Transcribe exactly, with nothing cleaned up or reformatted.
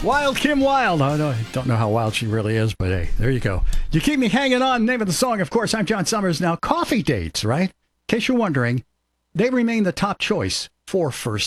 Wild Kim Wilde. I don't, don't know how wild she really is, but hey, there you go. You keep me hanging on. Name of the song, of course. I'm John Summers. Now, coffee dates, right? In case you're wondering, they remain the top choice for first